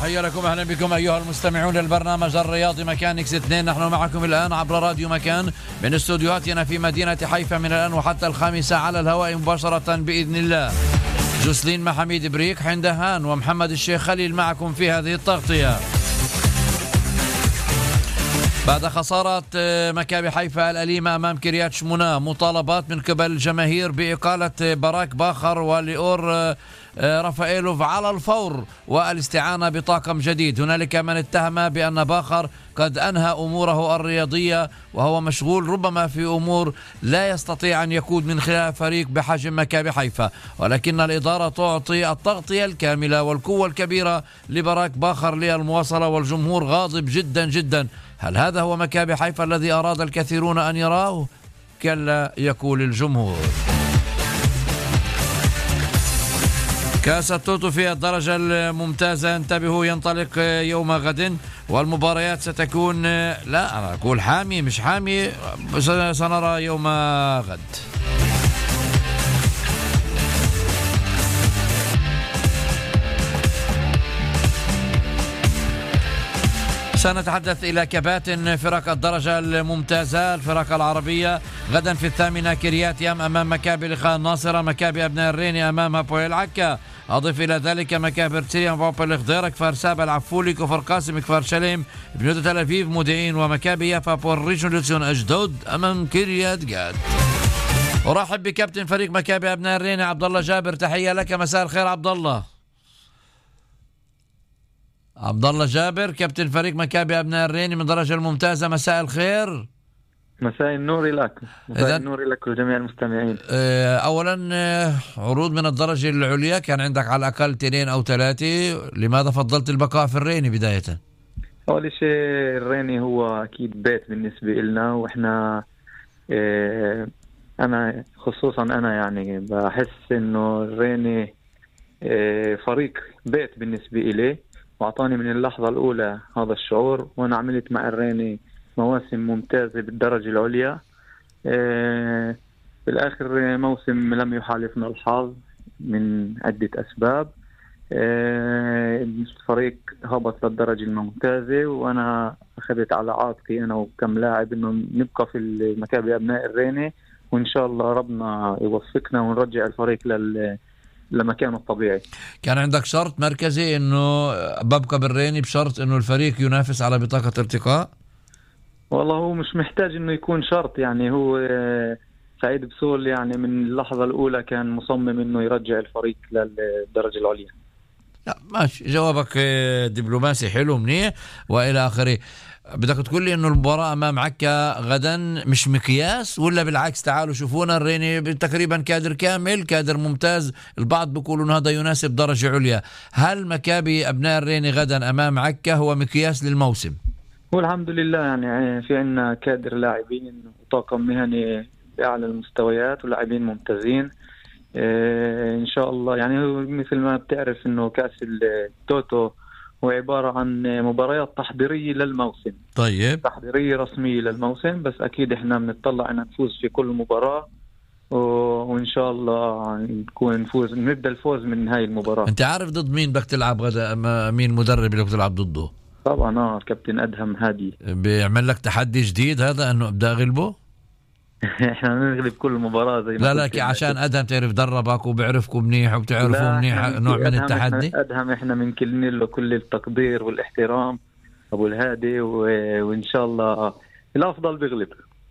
تحية لكم، أهلا بكم أيها المستمعون للبرنامج الرياضي مكان إكس 2. نحن معكم الآن عبر راديو مكان من استوديوهاتنا في مدينة حيفا، من الآن وحتى 5 على الهواء مباشرة بإذن الله. جوسلين محميد بريك، حندهان ومحمد الشيخ خليل معكم في هذه التغطية. بعد خسارة مكابي حيفا الأليمة أمام كريات شمونة، مطالبات من قبل الجماهير بإقالة باراك باخر وليور رافائيلوف على الفور والاستعانة بطاقم جديد. هنالك من اتهم بأن باخر قد أنهى أموره الرياضية وهو مشغول ربما في أمور لا يستطيع أن يقود من خلال فريق بحجم مكابي حيفا، ولكن الإدارة تعطي التغطية الكاملة والقوة الكبيرة لباراك باخر للمواصلة، والجمهور غاضب جدا جدا. هل هذا هو مكابي حيفا الذي أراد الكثيرون أن يراه؟ كلا، يقول الجمهور. كأس التوتو في الدرجة الممتازة، انتبهوا، ينطلق يوم غد، والمباريات ستكون، لا أنا أقول حامي مش حامي، سنرى يوم غد. سنتحدث إلى كباتن فرق الدرجة الممتازة الفرق العربية. غدا في 8 كريات يام أمام مكابي لقاء الناصرة، مكابي أبناء الريني أمام هابويل عكا. أضف إلى ذلك مكابي ارتيليان فوبل الخضير، كفار سابا العفولي، كفر قاسم، كفار شليم، بنيوت تل أبيب مودعين، ومكابي يافا بوريجون أجدود أمام كريات جاد. أرحب بكابتن فريق مكابي أبناء الريني عبد الله جابر، تحية لك، مساء الخير عبد الله. عبد الله جابر كابتن فريق مكابي أبناء الريني من الدرجة الممتازة، مساء الخير. مساء النور لك، مساء النور لك وجميع المستمعين. أولا عروض من الدرجة العليا كان عندك على الأقل 2 أو 3، لماذا فضلت البقاء في الريني بداية؟ أول شيء الريني هو أكيد بيت بالنسبة لنا، وإحنا أنا خصوصا أنا يعني بحس إنه الريني فريق بيت بالنسبة إليه، وأعطاني من اللحظة الأولى هذا الشعور، وأنا عملت مع الريني مواسم ممتازة بالدرجة العليا. بالآخر موسم لم يحالفنا الحظ من عدة أسباب. الفريق هبط للدرجة الممتازة، وأنا أخذت على عاتقي أنا وكم لاعب إنه نبقى في المكابي أبناء الريني، وإن شاء الله ربنا يوفقنا ونرجع الفريق لمكانه الطبيعي. كان عندك شرط مركزي إنه ببقى بالريني بشرط إنه الفريق ينافس على بطاقة ارتقاء؟ والله هو مش محتاج إنه يكون شرط، يعني هو سعيد بسول يعني من اللحظة الأولى كان مصمم إنه يرجع الفريق للدرجة العليا. لا ماشي، جوابك دبلوماسي حلو منيح وإلى آخره. بدك تقول لي إنه المباراة أمام عكا غدا مش مقياس، ولا بالعكس تعالوا شوفونا الريني تقريبا كادر كامل، كادر ممتاز، البعض بيقولون هذا يناسب درجة عليا. هل مكابي أبناء الريني غدا أمام عكا هو مقياس للموسم؟ هو الحمد لله يعني في عنا كادر لاعبين وطاقم مهني بأعلى المستويات ولاعبين ممتازين. إن شاء الله يعني مثل ما بتعرف إنه كأس التوتو هو عبارة عن مباريات تحضيرية للموسم. طيب، تحضيرية رسمية للموسم، بس أكيد إحنا بنتطلع أن نفوز في كل مباراة، وإن شاء الله نكون نفوز، نبدأ الفوز من هاي المباراة. أنت عارف ضد مين بدك تلعب غدا؟ مين المدرب اللي بدك تلعب ضده؟ طبعا كابتن أدهم هادي. بيعمل لك تحدي جديد هذا أنه أبدأ أغلبه؟ احنا نغلب كل مباراة زي ما لا عشان أدهم تعرف دربك وبعرفكم منيح وبتعرفوا منيح نوع من التحدي. أدهم احنا منكلين له كل التقدير والاحترام أبو الهادي، وإن شاء الله الأفضل بيغلب.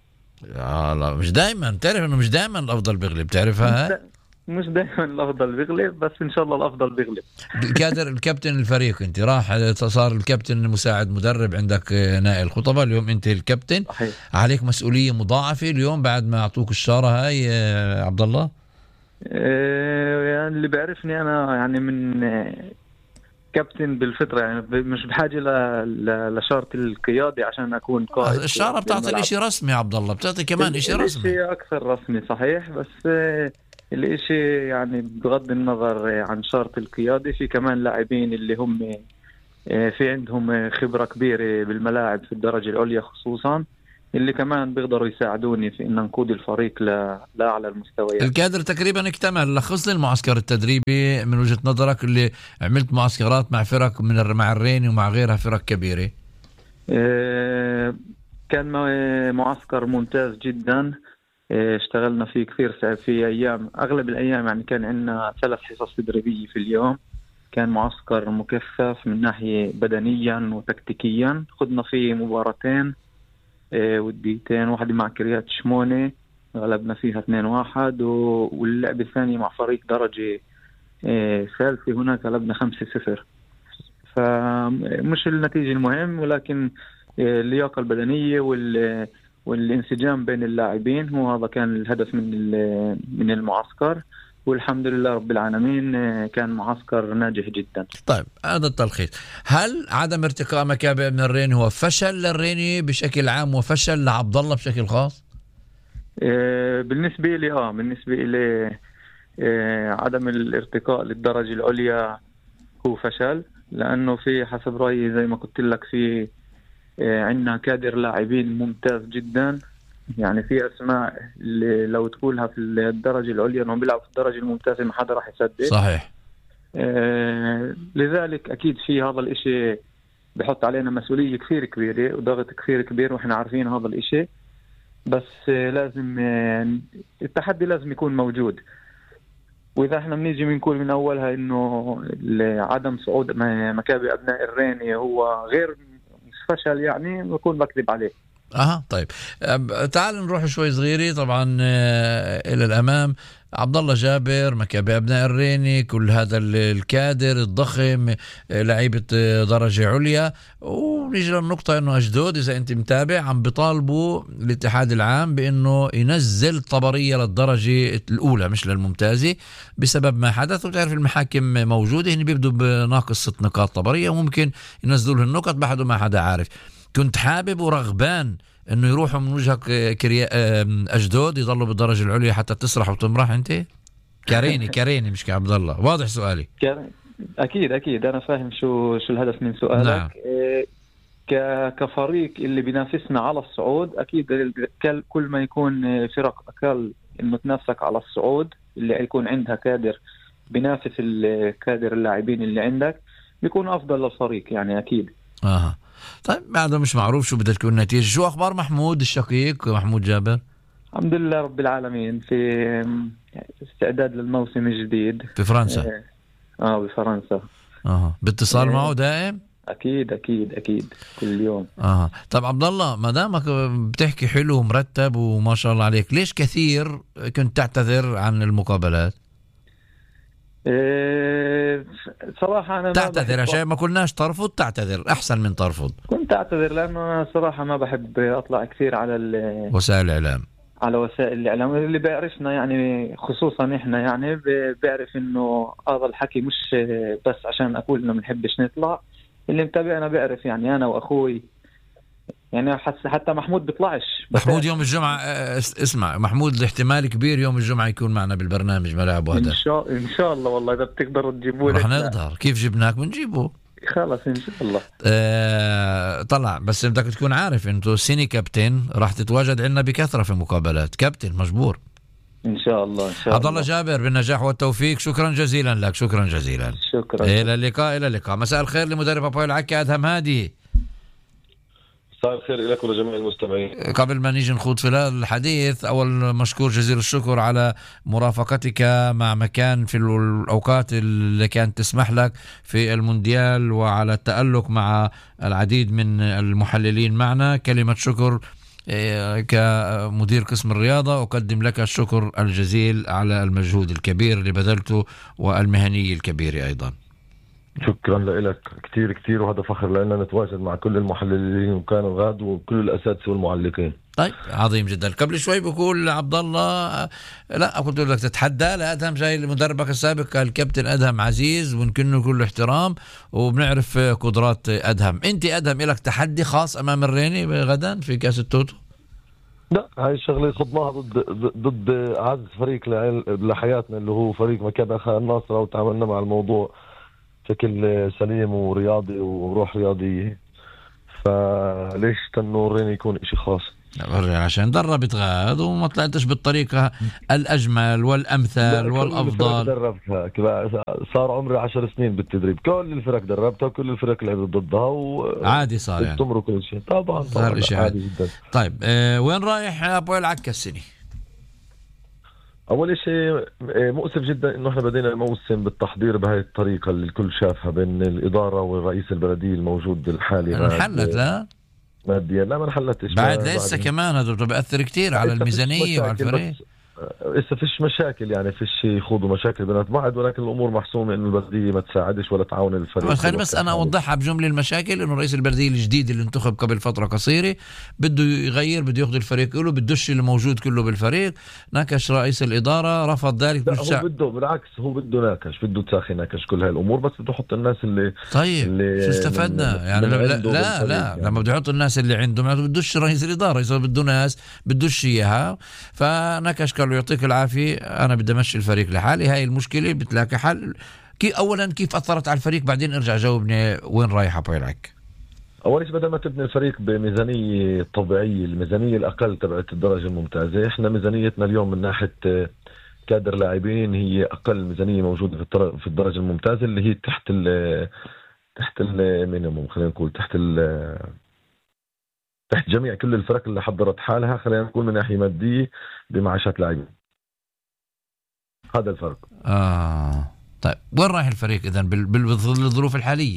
لا مش دائما، تعرف إنه مش دائما الأفضل بيغلب، تعرفها؟ مش دائما الأفضل بيغلب، بس إن شاء الله الأفضل بيغلب. الكابتن الفريق أنت راح صار الكابتن مساعد مدرب، عندك نائل خطبة، اليوم أنت الكابتن. صحيح. عليك مسؤولية مضاعفة اليوم بعد ما أعطوك الشارة هاي عبد الله. يعني اللي بعرفني أنا يعني من كابتن بالفطرة، يعني مش بحاجة لشارة القيادة عشان أكون قائد. الشارة بتعطي الاشي رسمي عبد الله، بتعطي كمان اشي رسمي. الاشي أكثر رسمي صحيح، بس الاشي يعني بغض النظر عن شارة القيادة، في كمان لاعبين اللي هم في عندهم خبرة كبيرة بالملاعب في الدرجة العليا خصوصا، اللي كمان بيقدروا يساعدوني في ان نقود الفريق لأعلى المستويات. الكادر تقريبا اكتمل. لخص لي المعسكر التدريبي من وجهة نظرك، اللي عملت معسكرات مع فرق مع الريني ومع غيرها فرق كبيرة. كان معسكر ممتاز جدا. اشتغلنا فيه كثير في أيام، أغلب الأيام يعني كان عندنا 3 حصص تدريبية في اليوم. كان معسكر مكثف من ناحية بدنيا وتكتيكيا. خدنا فيه مباراتين وديتين، واحدة مع كريات شمونة غلبنا فيها 2-1، واللعبة الثانية مع فريق درجة ثالثة هناك غلبنا 5-0. فمش النتيجة المهم، ولكن اللياقة البدنية والانسجام بين اللاعبين هو هذا كان الهدف من المعسكر. والحمد لله رب العالمين كان معسكر ناجح جدا. طيب هذا التلخيص. هل عدم ارتقاء مكابئ من الريني هو فشل للريني بشكل عام وفشل لعبد الله بشكل خاص؟ بالنسبة لي عدم الارتقاء للدرجة العليا هو فشل، لأنه في حسب رأيي زي ما قلت لك في عندنا كادر لاعبين ممتاز جدا. يعني في أسماء اللي لو تقولها في الدرجة العليا أنهم بيلعبوا في الدرجة الممتازة ما حدا راح يصدق. صحيح. لذلك أكيد في هذا الإشي بحط علينا مسؤولية كثير كبيرة وضغط كثير كبير، وإحنا عارفين هذا الإشي. بس لازم التحدي لازم يكون موجود. وإذا إحنا بنيجي بنقول من أولها إنه عدم صعود مكابئ أبناء الريني هو غير فشل، يعني بكون بكذب عليه. طيب تعال نروح شوي صغيري طبعا إلى الأمام. عبد الله جابر، مكابئ أبناء الريني، كل هذا الكادر الضخم، لعيبة درجة عليا. ونيجي للنقطة إنه أجدود إذا أنت متابع عم بيطالبوا الاتحاد العام بإنه ينزل طبرية للدرجة الأولى مش للممتازة بسبب ما حدث. وتعرف المحاكم موجودة، هن بيبدوا بناقص 6 نقاط طبرية وممكن ينزلوا له النقط بعد ما حدا عارف. كنت حابب ورغبان انه يروحوا من وجهك اجدود يضلوا بالدرجه العليا حتى تسرح وتمرح انت؟ كاريني مش كعبد الله. واضح سؤالي؟ اكيد انا فاهم شو الهدف من سؤالك. نعم. كفريق اللي بينافسنا على الصعود، اكيد كل ما يكون فرق اقل انه تنافسك على الصعود، اللي يكون عندها كادر بينافس الكادر اللاعبين اللي عندك بيكون افضل للفريق يعني اكيد. طيب بعده مش معروف شو بدها تكون النتيجة. شو أخبار محمود الشقيق، محمود جابر؟ الحمد لله رب العالمين في استعداد للموسم الجديد في فرنسا. بفرنسا. باتصال معه دائم؟ أكيد كل يوم. طب عبد الله، ما دامك بتحكي حلو ومرتب وما شاء الله عليك، ليش كثير كنت تعتذر عن المقابلات؟ صراحة أنا تعتذر عشان ما كلناش ترفض، تعتذر أحسن من ترفض. كنت أعتذر لأنه أنا صراحة ما بحب أطلع كثير على وسائل الإعلام، على وسائل الإعلام. اللي بيعرفنا يعني خصوصا إحنا يعني بيعرف إنه هذا الحكي مش بس عشان أقول إنه بنحبش نطلع. اللي متابعنا بيعرف يعني أنا وأخوي يعني حتى محمود بيطلعش. محمود يوم الجمعة اسمع، محمود الاحتمال كبير يوم الجمعة يكون معنا بالبرنامج ملاعب وهذا إن شاء الله. والله إذا بتقدروا تجيبوه رح نقدر. كيف جبناك بنجيبه خلاص إن شاء الله. طلع. بس بدك تكون عارف انتو سيني كابتن راح تتواجد عندنا بكثرة في مقابلات. كابتن مجبور إن شاء الله. عبد الله جابر بالنجاح والتوفيق. شكرا جزيلا لك. شكرا. إلى اللقاء. مساء الخير لمدرب أبويل عكا أدهم هادي. مساء الخير لك ولجميع المستمعين. قبل ما نيجي نخوض في الحديث، أول مشكور جزيل الشكر على مرافقتك مع مكان في الأوقات اللي كانت تسمح لك في المونديال، وعلى التألق مع العديد من المحللين معنا. كلمة شكر كمدير قسم الرياضة. أقدم لك الشكر الجزيل على المجهود الكبير اللي بذلته والمهنية الكبيرة أيضا. شكرا لك كتير وهذا فخر لنا نتواجد مع كل المحللين وكانوا غاد وكل الأساتذة والمعلقين. طيب عظيم جدا. قبل شوي بقول عبد الله لا قلت لك تتحدى لأدهم، جاي لمدربك السابق الكابتن أدهم عزيز ونكنه كل احترام وبنعرف قدرات أدهم. انت أدهم لك تحدي خاص أمام الريني غدا في كأس التوتو؟ لا، هاي الشغلة خضناها ضد أعز فريق لحياتنا اللي هو فريق مكابئ الناصرة، وتعاملنا مع الموضوع بشكل سليم ورياضي وروح رياضية. فليش تنورين يكون إشي خاص؟ عشان دربت غاد وما طلعتش بالطريقة الأجمل والأمثل والأفضل. دربتها صار عمري 10 سنين بالتدريب، كل الفرق دربتها وكل الفرق لعبت ضدها عادي صار يعني تمر كل شيء. طبعا عادي جدا. طيب وين رايح أبو العكا السنة؟ أول شيء مؤسف جدا إنه إحنا بدينا الموسم بالتحضير بهاي الطريقة اللي الكل شافها بين الإدارة والرئيس البلدية الموجود الحالي. انحلت لا؟ ماديا لا، ما انحلتش بعد لسه كمان هذا بيأثر كتير على الميزانية وعلى الفريق. لسه فيش مشاكل، يعني فيش يخوضوا مشاكل بينات بعض، ولكن الامور محسومه انه البلديه ما تساعدش ولا تعاون الفريق. خليني بس انا اوضحها بجمله. المشاكل انه رئيس البلديه الجديد اللي انتخب قبل فتره قصيره بده يغير، بده ياخذ الفريق له، بدوش اللي موجود كله بالفريق. ناكش رئيس الاداره، رفض ذلك. هو بده بالعكس، هو بده ناكش، بده تساخي ناكش كل هاي الامور، بس بده يحط الناس اللي طيب اللي شو استفدنا يعني؟ لا يعني. لما بده يحط الناس اللي عنده ما بدوش رئيس الاداره، يصير بده ناس بدوش اياها. فناكش قال له يعطيك العافيه، أنا بدي أمشي الفريق لحالي. هاي المشكلة بتلاقي حل. أولا كيف أثرت على الفريق؟ بعدين ارجع جاوبني وين رايح أبو العك. أول شيء بدل ما تبني الفريق بميزانية طبيعية، الميزانية الأقل تبعت الدرجة الممتازة، إحنا ميزانيتنا اليوم من ناحية كادر لاعبين هي أقل ميزانية موجودة في الدرجة الممتازة، اللي هي تحت المينيموم، خلينا نقول تحت جميع كل الفرق اللي حضرت حالها، خلينا نقول من ناحية مادية بمعاشات لاعبين. هذا الفرق. طيب وين رايح الفريق إذن بالظروف الحالية؟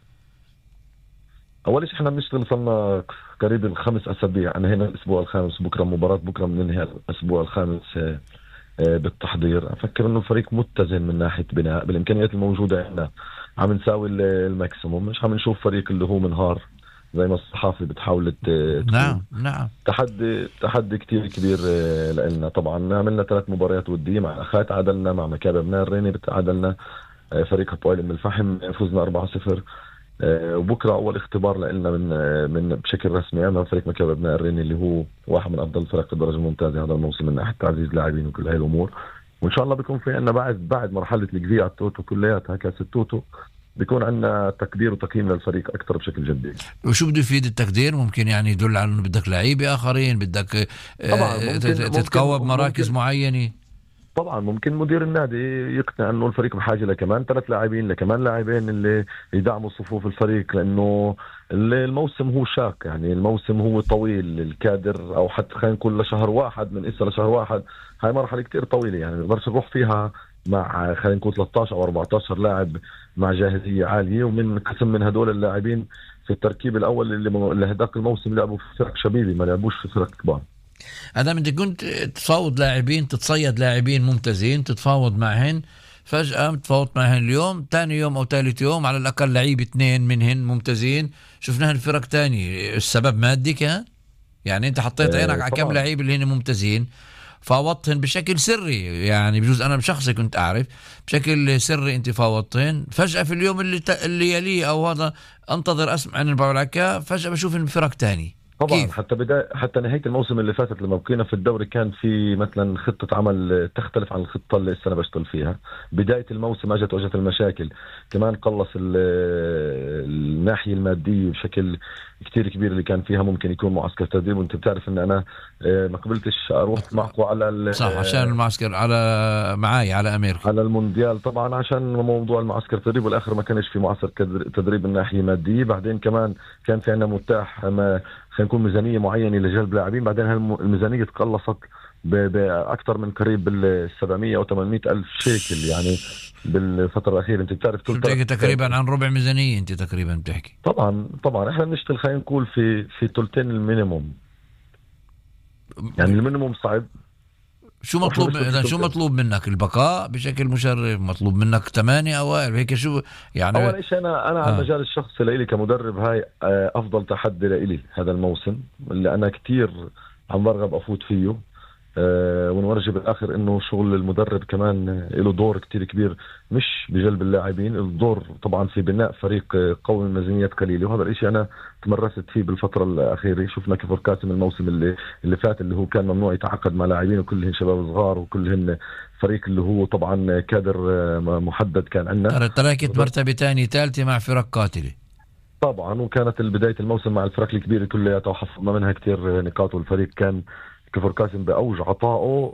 أول شيء إحنا بنشتغل صرنا قريب 5 أسابيع. أنا هنا الأسبوع الخامس، بكرة مباراة، بكرة بننهي الأسبوع الخامس بالتحضير. أفكر إنه الفريق متزن من ناحية بناء بالإمكانيات الموجودة عندنا، عم نساوي الماكسيموم، مش عم نشوف فريق اللي هو منهار زي ما الصحافة بتحاول نعم. تحدي كتير كبير لنا. طبعا عملنا 3 مباريات ودية مع الأخات، تعادلنا مع مكابة بناء الريني، تعادلنا فريق هبويل من الفحم، فزنا 4-0. وبكرة أول اختبار لنا من بشكل رسمي أمام فريق مكابة بناء الريني اللي هو واحد من أفضل فرق الدرجة الممتازة هذا الموسم من ناحية تعزيز لاعبين وكل هاي الأمور. وإن شاء الله بيكون في عنا بعد مرحلة الجزية التوتو كلياتها كاس التوتو بيكون عندنا تقدير وتقييم للفريق أكثر بشكل جدي. وشو بده يفيد التقدير؟ ممكن يعني يدل على أنه بدك لعيبة آخرين، بدك تتقوى بمراكز معينة. طبعا ممكن مدير النادي يقنع أنه الفريق بحاجة لكمان 3 لاعبين، لكمان لاعبين اللي يدعموا صفوف الفريق، لأنه الموسم هو شاق، يعني الموسم هو طويل. الكادر أو حتى خلينا نقول لشهر واحد، من إسا لشهر واحد، هاي مرحلة كتير طويلة، يعني ما نقدرش نروح فيها مع خلينا نقول 13 أو 14 لاعب مع جاهزية عالية، ومن قسم من هدول اللاعبين في التركيب الأول اللي هداك الموسم لعبوا في فرق شبيبي، ما لعبوش في فرق كبار. هذا من كنت تفاوض لاعبين، تتصيد لاعبين ممتازين، تتفاوض معهن، فجأة تفاوض معهن اليوم، تاني يوم أو ثالث يوم على الأقل لعيب 2 منهن ممتازين، شفناها الفرق تاني. السبب مادي كان؟ يعني أنت حطيت عينك على كم لعيب اللي هن ممتازين، فاوضتهن بشكل سري، يعني بجوز أنا بشخصي كنت أعرف بشكل سري أنت فاوضتهن، فجأة في اليوم اللي يليه أو هذا أنتظر أسمع عن البعولكة، فجأة بشوف إن فرق تاني. طبعا كيف؟ حتى نهاية الموسم اللي فاتت لما بقينا في الدوري كان في مثلا خطة عمل تختلف عن الخطة اللي السنة بشتغل فيها. بداية الموسم واجهت المشاكل، كمان قلص الناحية المادية بشكل كتير كبير اللي كان فيها. ممكن يكون معسكر تدريب، وانت بتعرف ان انا ما قبلتش اروح معكم على صح عشان المعسكر معاي على امريكا على المونديال، طبعا عشان موضوع المعسكر تدريب، والاخر ما كانش في معسكر تدريب من ناحية مادية. بعدين كمان كان في عنا متاح خلينا نكون ميزانية معينة لجلب لاعبين، بعدين الميزانية تقلصت بأكثر من قريب 700 أو 800 ألف شيكل يعني بالفترة الأخيرة. أنت بتعرف تقريبا عن ربع ميزانية أنت تقريبا بتحكي. طبعا إحنا بنشتغل خلينا نقول في ثلثين المينيموم، يعني المينيموم صعب. شو مطلوب منك؟ البقاء بشكل مشرف، مطلوب منك 8 أوائل هيك شو يعني؟ أول شيء أنا على المجال الشخصي لإلي كمدرب، هاي أفضل تحدي لإلي هذا الموسم اللي أنا كتير عم برغب أفوت فيه، ونورجي بالآخر إنه شغل المدرب كمان له دور كتير كبير، مش بجلب اللاعبين، الدور طبعا في بناء فريق قوي من ميزانيات قليلة. وهذا الاشي أنا تمرست فيه بالفترة الأخيرة. شفنا كيف كاسم الموسم اللي فات اللي هو كان ممنوع يتعاقد مع لاعبين وكلهم شباب صغار وكلهم فريق اللي هو طبعا كادر محدد كان عندنا. تركت مرتبة تاني ثالثة مع فرق قاتلة. طبعا، وكانت بداية الموسم مع الفرق الكبيرة كلياتها وحصلنا منها كتير نقاط، والفريق كان كفر قاسم بأوج عطائه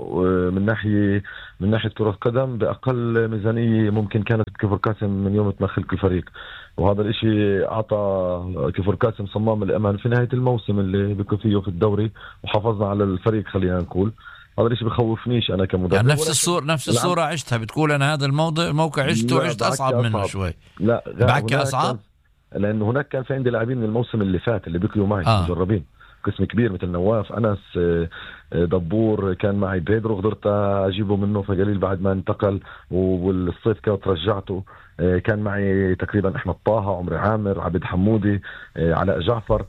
من ناحية كرة قدم بأقل ميزانية ممكن كانت كفر قاسم من يوم ما خلق الفريق. وهذا الاشي أعطى كفر قاسم صمام الأمان في نهاية الموسم اللي بيكون فيه في الدوري، وحافظنا على الفريق. خلينا نقول هذا الشيء بخوفنيش انا كمدرب. يعني نفس الصورة عشتها، بتقول انا هذا الموقع عشته وعشت اصعب منه شوي. لا بعكي اصعب، لانه هناك كان في عندي لاعبين من الموسم اللي فات اللي بيكلوا معي مجربين، قسم كبير مثل نواف، انس، دبور، كان معي بيدرو قدرت اجيبه منه فقليل بعد ما انتقل، والصيف كنت رجعته. كان معي تقريبا احمد طه، عمري عامر، عبد حمودي، علاء جعفر.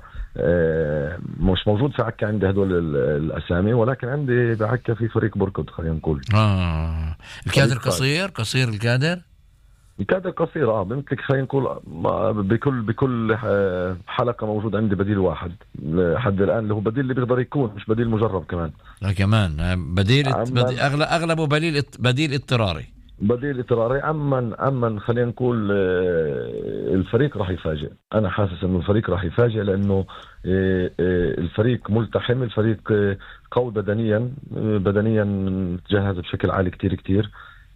مش موجود في عكا عندي هدول الاسامي، ولكن عندي بعكا في فريق بركض. خلينا نقول الكادر قصير الكادر قصير. بمثلك خلينا نقول بكل حلقة موجود عندي بديل واحد لحد الآن، اللي هو بديل اللي بيقدر يكون، مش بديل مجرب كمان. لا كمان بديل أغلبه بديل اضطراري. أما خلينا نقول الفريق راح يفاجئ. أنا حاسس إنه الفريق راح يفاجئ، لأنه الفريق ملتحم، الفريق قوي بدنيا تجهز بشكل عالي كتير.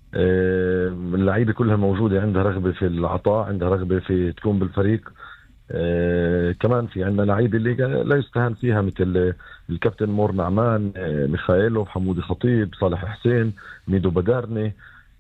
اللعيبة كلها موجودة، عندها رغبة في العطاء، عندها رغبة في تكون بالفريق. كمان في عندنا لعيبة اللي لا يستهان فيها، مثل الكابتن مور نعمان، ميخائيلوف، حمودي خطيب، صالح حسين، ميدو بدارني.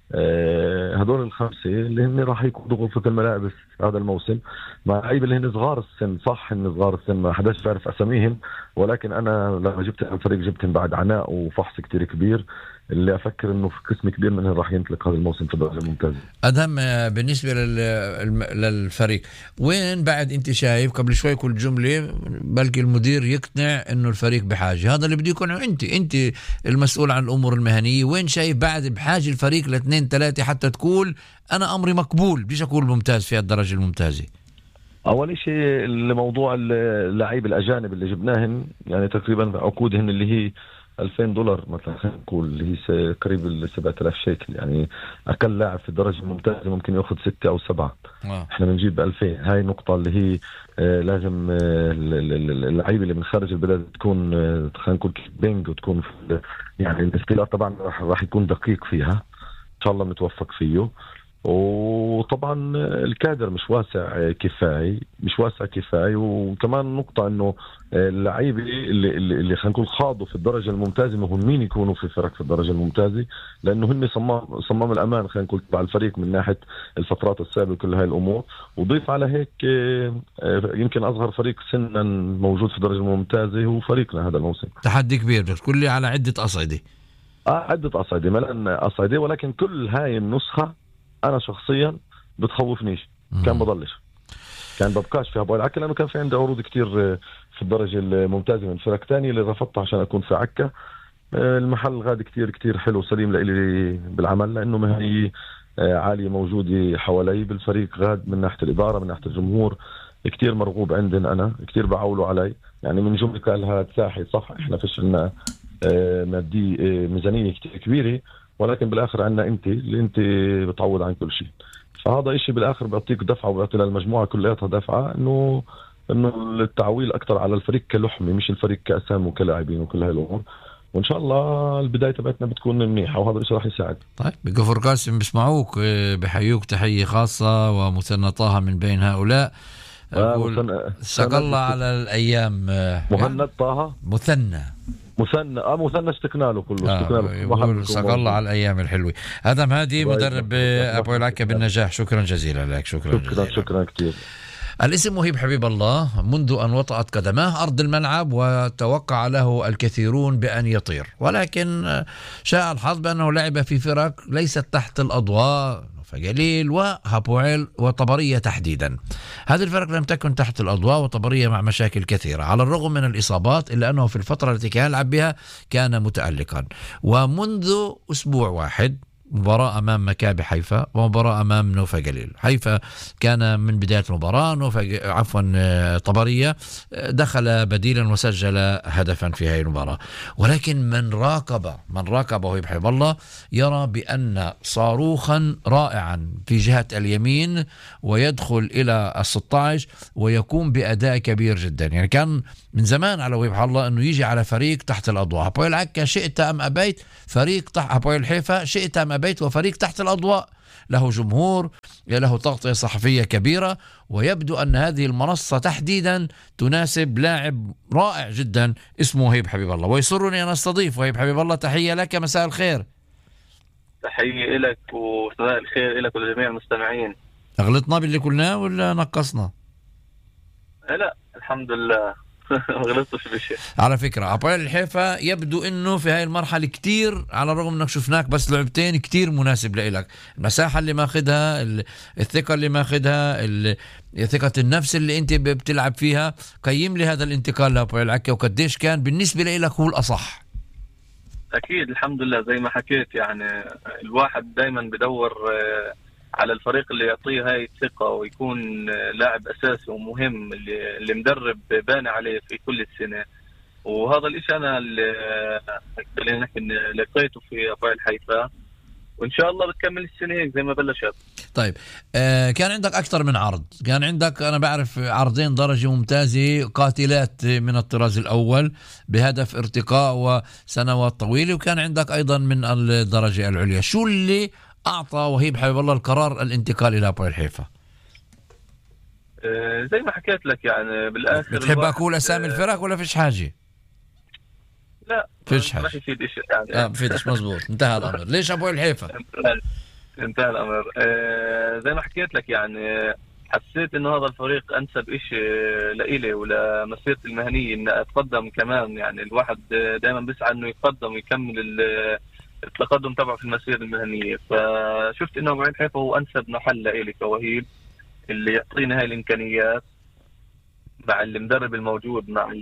هدول الخمسة اللي هن راح يكونوا غرفة الملابس هذا الموسم، مع لعيبة اللي هن صغار السن. صح هن صغار السن، ما حداش بيعرف أساميهم، ولكن أنا لما جبتهم الفريق جبتهم بعد عناء وفحص كتير كبير، اللي أفكر إنه في قسم كبير منهم راح ينطلق هذا الموسم في الدرجة الممتازة. أدهم، بالنسبة للفريق وين بعد أنت شايف؟ قبل شوي كل جملة بلكي المدير يقنع إنه الفريق بحاجة، هذا اللي بدي يكون أنت المسؤول عن الأمور المهنية. وين شايف بعد بحاجة الفريق 2-3 حتى تقول أنا أمري مقبول، بديش أقول ممتاز في الدرجة الممتازة؟ أول شيء الموضوع اللاعب الأجانب اللي جبناهن، يعني تقريبا عقودهن اللي هي $2000 مثلا، خلينا نقول اللي هي قريب 7000 شيكل. يعني أقل لاعب في الدرجة الممتازة ممكن يأخذ 6 أو 7. إحنا بنجيب 2000. هاي النقطة اللي هي لازم اللعيبة اللي من خارج البلاد تكون خلينا نقول بينج، وتكون يعني الاختيار طبعا راح يكون دقيق فيها، إن شاء الله متوفق فيه. وطبعا الكادر مش واسع كفاية. وكمان نقطة انه اللعيبة اللي خلينا نقول خاضوا في الدرجة الممتازة مهمين يكونوا في فرق في الدرجة الممتازة، لانه هن صمام الامان خلينا نقول تبع الفريق من ناحية الفترات السابقة كل هاي الامور. وضيف على هيك يمكن اصغر فريق سنا موجود في الدرجة الممتازة هو فريقنا هذا الموسم. تحدي كبير، بس كل على عدة أصعدة. عدة أصعدة، ملأن أصعدة، ولكن كل هاي النسخة أنا شخصيا بتخوفنيش. كان ببقاش فيها بقول عكا، لأنه كان في عندي عروض كتير في الدرجة الممتازة من فرق تانية اللي رفضتها عشان أكون في عكا. المحل غاد كتير حلو سليم لإلي بالعمل، لأنه مهنية عالية موجودة حوالي بالفريق. غاد من ناحية الإدارة، من ناحية الجمهور كتير مرغوب عندنا، أنا كتير بعولوا علي. يعني من جملة قالها تساحي صح، إحنا فيش لنا مادي ميزانية كتير كبيرة، ولكن بالآخر عنا أنت اللي أنت بتعوض عن كل شيء. فهذا إشي بالآخر بيعطيك دفعة وبيعطي للمجموعة كلها دفعة إنه التعويل أكتر على الفريق كلحمة، مش الفريق كأسام وكلاعبين وكل هاي الأمور. وإن شاء الله البداية تبعتنا بتكون منيحة، وهذا الشيء راح يساعد. طيب بكفر قاسم بسمعوك، بحيوك تحية خاصة، ومثنى طه من بين هؤلاء. سق الله على الأيام. مهند طه مثنى اشتقنا له كله. سق الله على الأيام الحلوة. أدهم هادي مدرب أبو العكا بالنجاح، شكرا جزيلا لك. شكرا كتير. الاسم مهيب حبيب الله، منذ أن وطأت قدماه أرض الملعب وتوقع له الكثيرون بأن يطير، ولكن شاء الحظ بأنه لعب في فرق ليست تحت الأضواء، فجليل وهابويل وطبرية تحديدا. هذه الفرق لم تكن تحت الأضواء، وطبرية مع مشاكل كثيرة على الرغم من الإصابات، إلا أنه في الفترة التي كان يلعب بها كان متألقا. ومنذ أسبوع واحد مباراة أمام مكابي حيفا ومباراة أمام نوفا جليل. حيفا كان من بداية المباراة طبرية دخل بديلا وسجل هدفا في هذه المباراة، ولكن من راقب وهيب حبيب الله يرى بأن صاروخا رائعا في جهة اليمين ويدخل إلى 16 ويقوم بأداء كبير جدا. يعني كان من زمان على وهيب الله أنه يجي على فريق تحت الأضواء. هابويل عكا شئت أم أبيت فريق تحت، هابويل حيفا شئت أم أبيت وفريق تحت الأضواء، له جمهور، له تغطية صحفية كبيرة، ويبدو أن هذه المنصة تحديدا تناسب لاعب رائع جدا اسمه وهيب حبيب الله، ويسرني أن أستضيف وهيب حبيب الله. تحية لك، مساء الخير. تحية لك ومساء الخير لك ولجميع المستمعين. أغلطنا باللي قلناه ولا نقصنا؟ لا الحمد لله ما غلطتش بشيء. على فكرة هابويل الحيفا يبدو انه في هاي المرحلة كتير، على الرغم انك شفناك بس لعبتين، كتير مناسب لإلك. المساحة اللي ماخدها، الثقة اللي ماخدها، ثقة النفس اللي انت بتلعب فيها. قيم لي هذا الانتقال لهابويل عكا وقديش كان بالنسبة لإلك هو الأصح؟ اكيد الحمد لله زي ما حكيت، يعني الواحد دايما بدور على الفريق اللي يعطيه هاي الثقة ويكون لاعب أساسي ومهم اللي مدرب بان عليه في كل السنة. وهذا الإشي أنا اللي لقيته في هابويل حيفا، وإن شاء الله بتكمل السنة هيك زي ما بلشت. طيب كان عندك أكثر من عرض، كان عندك أنا بعرف عرضين درجة ممتازة قاتلات من الطراز الأول بهدف ارتقاء وسنوات طويلة، وكان عندك أيضا من الدرجة العليا. شو اللي أعطى وهيب حبيب الله القرار الانتقال إلى هابويل حيفا؟ زي ما حكيت لك يعني بالآخر. بتحب أقول أسامي الفرق ولا فيش حاجة؟ لا فيش حاجة، ما في شيء يعني. بفيدش. مزبوط، انتهى الأمر. ليش هابويل حيفا؟ انتهى الأمر. زي ما حكيت لك يعني حسيت إنه هذا الفريق أنسب إشي لإلي ولمسيرتي المهنية إن أتقدم كمان. يعني الواحد دائما بيسعى إنه يتقدم ويكمل التقدم تبعه في المسيرة المهنية، فشفت إنه هابويل حيفا هو أنسب محل لإلي كوهيب، اللي يعطينا هاي الإمكانيات مع المدرب الموجود، مع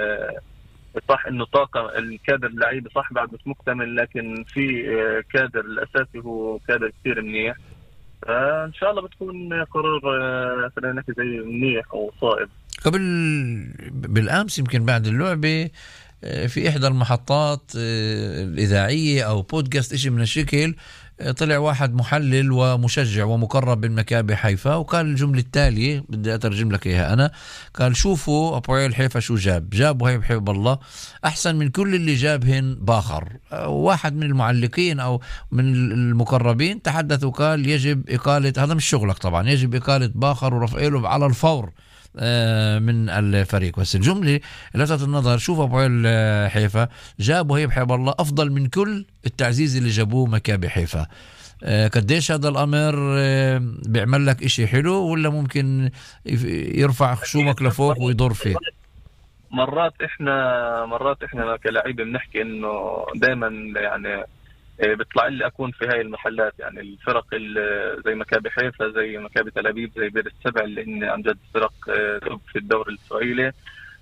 صح إنه طاقة الكادر اللعيبة صح بعد مش مكتمل، لكن في كادر الأساسي هو كادر كثير منيح. فإن شاء الله بتكون قرار خلينا نحكي زي منيح أو صائب. قبل بالأمس يمكن بعد اللعبة في إحدى المحطات الإذاعية أو بودكاست إشي من الشكل، طلع واحد محلل ومشجع ومقرب من مكابي حيفا وقال الجملة التالية، بدي أترجم لك إياها أنا. قال شوفوا هابويل حيفا شو جاب وهيب حبيب الله أحسن من كل اللي جابهن باخر. واحد من المعلقين أو من المقربين تحدث وقال يجب إقالة، هذا مش شغلك طبعا، يجب إقالة باخر ورفائيلوف على الفور من الفريق. بس الجملة لفتت النظر، شوف هابويل حيفا جاب وهيب حبيب الله أفضل من كل التعزيز اللي جابوه مكابي حيفا. قديش هذا الأمر بيعمل لك إشي حلو ولا ممكن يرفع خشومك لفوق ويضر فيك؟ مرات إحنا كلاعبين بنحكي إنه دائما يعني بيطلع لي أكون في هاي المحلات، يعني الفرق زي مكابي حيفا، زي مكابي تل أبيب، زي بير السبع، اللي إن عن جد فرق في الدوري الإسرائيلي.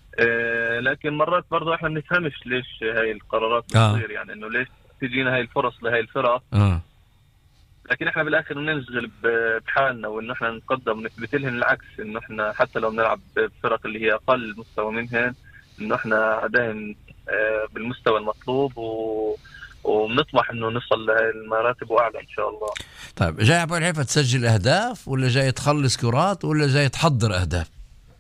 لكن مرات برضو إحنا بنفهمش ليش هاي القرارات بتصير، يعني إنه ليش تجينا هاي الفرص لهاي الفرق. لكن إحنا بالآخر بننشغل بحالنا وإنه إحنا نقدم ونثبت لهم العكس، إنه إحنا حتى لو بنلعب بفرق اللي هي أقل مستوى منهن إنه إحنا دائما بالمستوى المطلوب وبنطمح انه نصل للمراتب واعلى ان شاء الله. طيب جاي هابويل حيفا تسجل اهداف ولا جاي تخلص كرات ولا جاي تحضر اهداف؟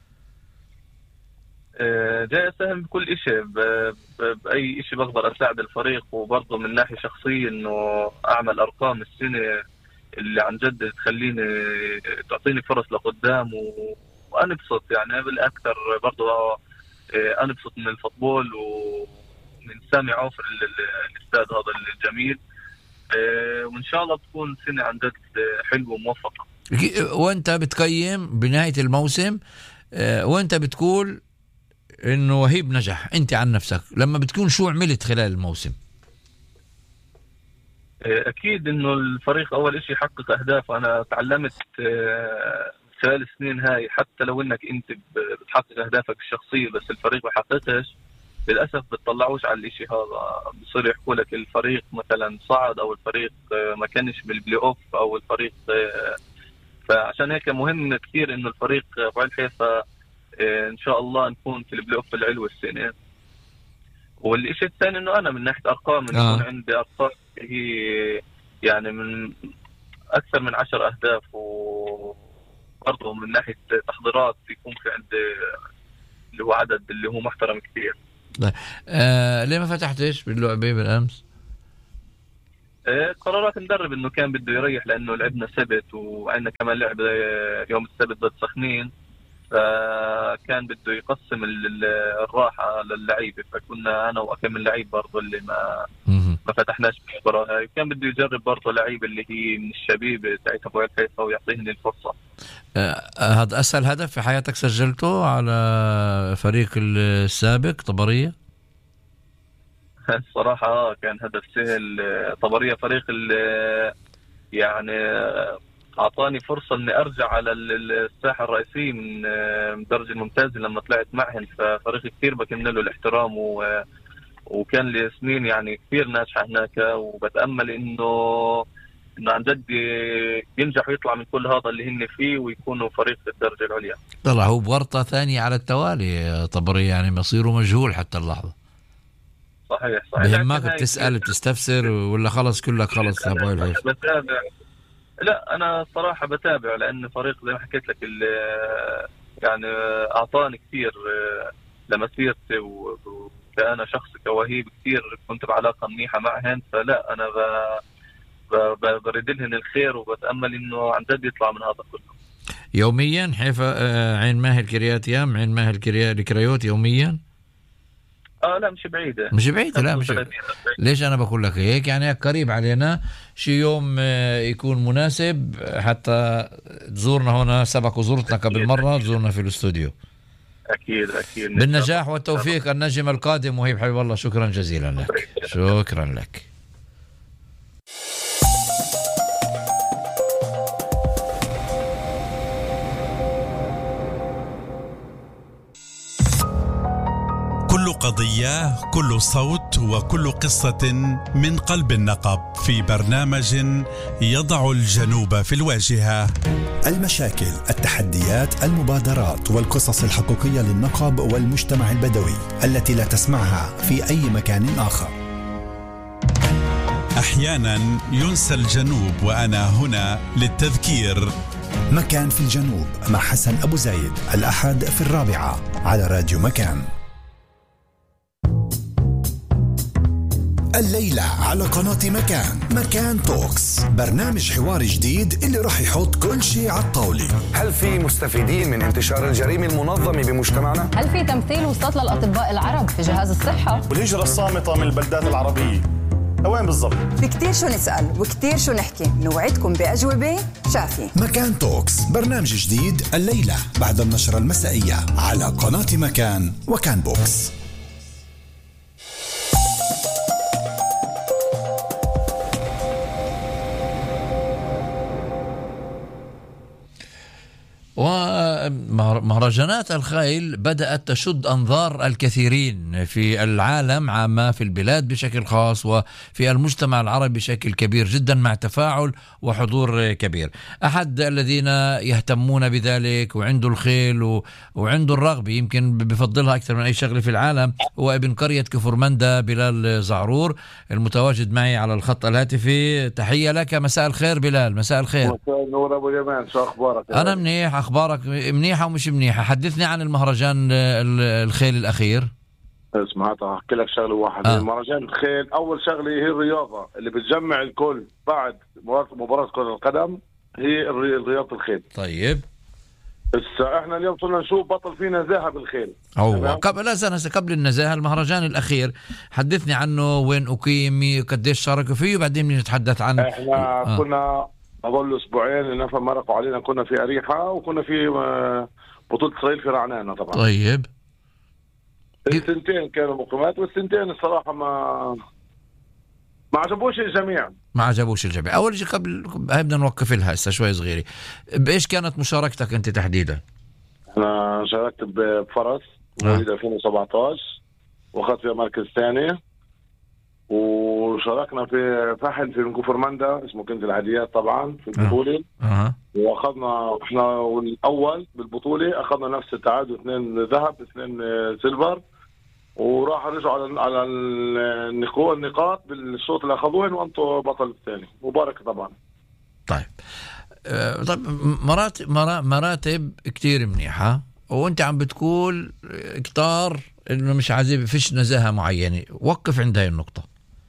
جاي اساهم بكل اشي، باي اشي بقدر اساعد الفريق، وبرضه من ناحية شخصية انه اعمل ارقام السنة اللي عن جد تخليني تعطيني فرص لقدام وانبسط. يعني بالاكثر برضه انبسط من الفوتبول من سامي عوفر الاستاد هذا الجميل، وإن شاء الله بتكون سنة عن جد حلوة وموفقة. وأنت بتقيم بنهاية الموسم وأنت بتقول إنه وهيب نجح، أنت عن نفسك لما بتكون شو عملت خلال الموسم؟ أكيد إنه الفريق أول إشي يحقق أهداف. أنا تعلمت خلال السنين هاي حتى لو إنك أنت بتحقق أهدافك الشخصية بس الفريق ما حققش، للأسف بتطلعوش على الاشي هذا، بصير يحكوا لك الفريق مثلا صعد أو الفريق ما كانش بالبلاي أوف أو الفريق. فعشان هيك مهم كثير إنه الفريق أبو حيفا إن شاء الله نكون في البلاي أوف العلوي السنة. والشيء الثاني إنه أنا من ناحية أرقام يكون عندي أرقام هي يعني من أكثر من 10 أهداف، وبرضه من ناحية تحضيرات يكون في عندي اللي هو عدد اللي هو محترم كثير. ليه ما فتحتش باللعبة بالأمس؟ قرارات المدرب إنه كان بده يريح، لأنه لعبنا سبت وعندنا كمان لعبة يوم السبت ضد سخنين، فكان بده يقسم الراحة للعيبة، فكنا أنا وأكم من اللعيب برضو اللي ما فتحناش بالمباراة هاي، كان بده يجرب برضو لعيبة اللي هي من الشبيبة تاعت أبو حيفا ويعطيهن الفرصة. هذا أسهل هدف في حياتك سجلته على فريق السابق طبرية؟ الصراحة كان هدف سهل. طبرية فريق يعني أعطاني فرصة إني أرجع على الساحة الرئيسية من الدرجة الممتازة لما طلعت معهن، ففريق كثير بكمل له الاحترام وكان لي سنين يعني كثير ناجحة هناك، وبتأمل إنه عن جد ينجح ويطلع من كل هذا اللي هن فيه ويكونوا فريق في الدرجة العليا. طلع هو بورطة ثانية على التوالي طبري، يعني مصيره مجهول حتى اللحظة. صحيح. بهمك بتسأل بتستفسر ولا خلص كلك خلص؟ بتابع. لا أنا صراحة بتابع، لأن فريق زي ما حكيت لك يعني أعطاني كثير لمسيرتي، وكأنا شخص كوهيب كثير كنت بعلاقة منيحة معهن، فلا أنا بريد لهن الخير وبتأمل إنه عن جد يطلع من هذا كله. يوميا حيفا عين ماهر كرياتيام، عين ماهر الكريوت يوميا؟ لا مش بعيدة. لا مش بعيدة. ليش أنا بقول لك هيك؟ يعني قريب علينا، شي يوم يكون مناسب حتى تزورنا هنا. سبق وزورتنا قبل مرة، تزورنا في الاستوديو. أكيد بالنجاح والتوفيق النجم القادم وهيب حبيب الله. شكرا جزيلا لك. شكرا لك. كل قضية، كل صوت، وكل قصة من قلب النقب، في برنامج يضع الجنوب في الواجهة. المشاكل، التحديات، المبادرات والقصص الحقيقية للنقب والمجتمع البدوي التي لا تسمعها في أي مكان آخر. أحيانا ينسى الجنوب، وأنا هنا للتذكير. مكان في الجنوب مع حسن أبو زايد، الأحد في 4 على راديو مكان. الليلة على قناة مكان توكس، برنامج حواري جديد اللي راح يحط كل شيء على الطاولة. هل في مستفيدين من انتشار الجريمة المنظمة بمجتمعنا؟ هل في تمثيل وسط للأطباء العرب في جهاز الصحة؟ والهجرة الصامتة من البلدات العربية وين بالضبط؟ في كتير شو نسأل وكتير شو نحكي، نوعدكم بأجوبة شافية. مكان توكس، برنامج جديد الليلة بعد النشرة المسائية على قناة مكان وكان بوكس. ومهرجانات الخيل بدأت تشد أنظار الكثيرين في العالم عامة، في البلاد بشكل خاص، وفي المجتمع العربي بشكل كبير جدا، مع تفاعل وحضور كبير. أحد الذين يهتمون بذلك وعنده الخيل وعنده الرغبة، يمكن بفضلها أكثر من أي شغلة في العالم، هو ابن قرية كفرمندة بلال زعرور، المتواجد معي على الخط الهاتفي. تحية لك، مساء الخير بلال. مساء الخير. مساء النور أبو جمال، شو أخبارك؟ أنا منيح. أخبارك منيحة ومش منيحة؟ حدثني عن المهرجان الخيل الأخير. اسمع أحكي لك شغلة واحدة. مهرجان الخيل أول شغلة هي الرياضة اللي بتجمع الكل بعد مباراة كرة القدم، هي رياضة الخيل. طيب احنا اليوم صرنا نشوف بطل في نزاهة بالخيل. قبل النزاهة، المهرجان الأخير حدثني عنه، وين أقيم، قديش شاركوا فيه، وبعدين نتحدث عن احنا كنا أظل أسبوعين لنفهم مرقوا علينا، كنا في أريحة وكنا في بطولة إسرائيل في رعنانة طبعا. طيب السنتين كانوا مقيمات، والسنتين الصراحة ما عجبوش الجميع. أول شيء قبل بدنا نوقف لها هسه شوي صغيرة، بإيش كانت مشاركتك أنت تحديدا؟ أنا شاركت بفرس مواليد 2017، واخذت فيها مركز ثاني. وشاركنا في فحل في كفرمندا اسمه كنز العاديات طبعا في البطولة. واخذنا احنا الاول بالبطولة، اخذنا نفس التعادل 2 ذهب 2 سيلفر، وراح رجعوا على النقاط بالشوط اللي اخذوهن وانتم بطل الثاني. مبارك طبعا. طيب مراتب كتير منيحة، وانت عم بتقول كتار انه مش عايز فيش نزاهة معينة، وقف عند هاي النقطة.